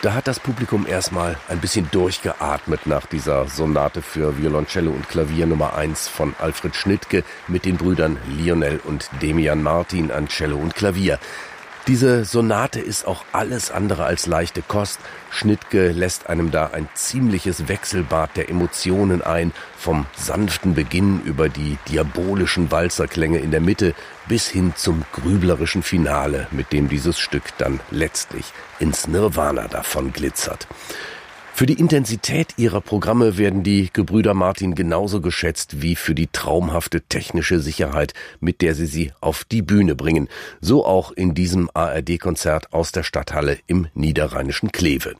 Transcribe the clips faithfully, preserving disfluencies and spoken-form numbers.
Da hat das Publikum erstmal ein bisschen durchgeatmet nach dieser Sonate für Violoncello und Klavier Nummer eins von Alfred Schnittke mit den Brüdern Lionel und Demian Martin an Cello und Klavier. Diese Sonate ist auch alles andere als leichte Kost. Schnittke lässt einem da ein ziemliches Wechselbad der Emotionen ein, vom sanften Beginn über die diabolischen Walzerklänge in der Mitte bis hin zum grüblerischen Finale, mit dem dieses Stück dann letztlich ins Nirvana davon glitzert. Für die Intensität ihrer Programme werden die Gebrüder Martin genauso geschätzt wie für die traumhafte technische Sicherheit, mit der sie sie auf die Bühne bringen. So auch in diesem A R D-Konzert aus der Stadthalle im niederrheinischen Kleve.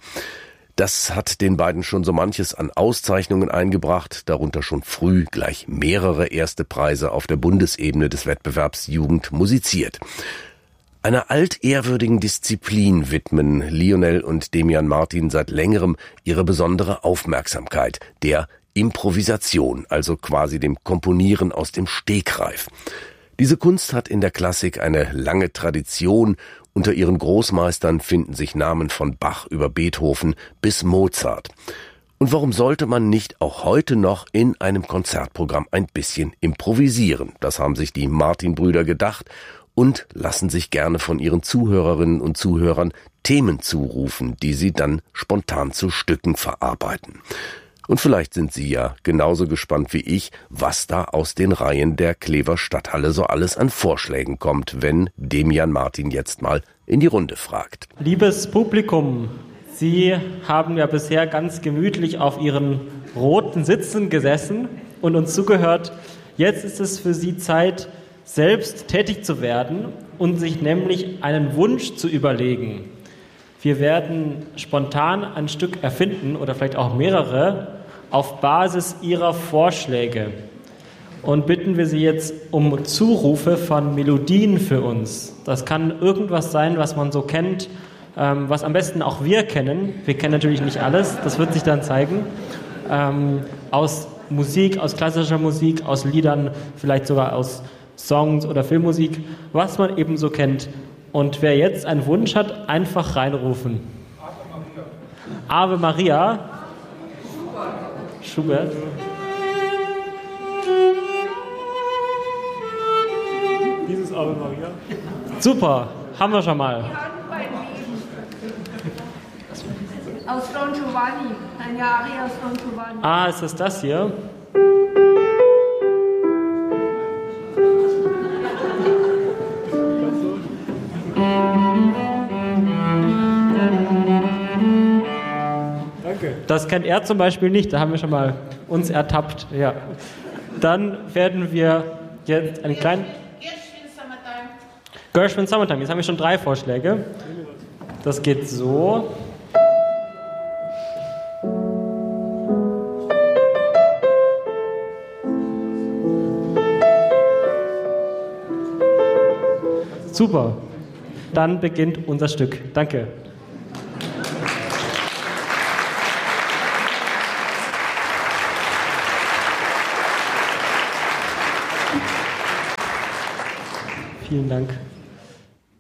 Das hat den beiden schon so manches an Auszeichnungen eingebracht, darunter schon früh gleich mehrere erste Preise auf der Bundesebene des Wettbewerbs Jugend musiziert. Einer altehrwürdigen Disziplin widmen Lionel und Demian Martin seit längerem ihre besondere Aufmerksamkeit, der Improvisation, also quasi dem Komponieren aus dem Stegreif. Diese Kunst hat in der Klassik eine lange Tradition. Unter ihren Großmeistern finden sich Namen von Bach über Beethoven bis Mozart. Und warum sollte man nicht auch heute noch in einem Konzertprogramm ein bisschen improvisieren? Das haben sich die Martin-Brüder gedacht und lassen sich gerne von ihren Zuhörerinnen und Zuhörern Themen zurufen, die sie dann spontan zu Stücken verarbeiten. Und vielleicht sind Sie ja genauso gespannt wie ich, was da aus den Reihen der Klever Stadthalle so alles an Vorschlägen kommt, wenn Demian Martin jetzt mal in die Runde fragt. Liebes Publikum, Sie haben ja bisher ganz gemütlich auf Ihren roten Sitzen gesessen und uns zugehört. Jetzt ist es für Sie Zeit, selbst tätig zu werden und sich nämlich einen Wunsch zu überlegen. Wir werden spontan ein Stück erfinden oder vielleicht auch mehrere auf Basis Ihrer Vorschläge. Und bitten wir Sie jetzt um Zurufe von Melodien für uns. Das kann irgendwas sein, was man so kennt, ähm, was am besten auch wir kennen. Wir kennen natürlich nicht alles, das wird sich dann zeigen. Ähm, aus Musik, aus klassischer Musik, aus Liedern, vielleicht sogar aus Songs oder Filmmusik, was man eben so kennt. Und wer jetzt einen Wunsch hat, einfach reinrufen. Ave Maria. Ave Maria. Schubert. Dieses Ave Maria. Super, haben wir schon mal. Aus Don Giovanni. Eine Aria aus Don Giovanni. Ah, ist das das hier? Das kennt er zum Beispiel nicht, da haben wir schon mal uns ertappt. Ja. Dann werden wir jetzt einen kleinen... Gershwin Summertime. Jetzt haben wir schon drei Vorschläge. Das geht so. Super. Dann beginnt unser Stück. Danke. Vielen Dank.